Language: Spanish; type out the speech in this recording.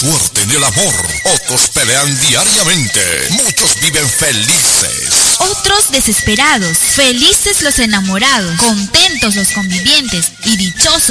suerte ni el amor. Otros pelean diariamente. Muchos viven felices. Otros desesperados. Felices los enamorados. Contentos los convivientes. Y dichosos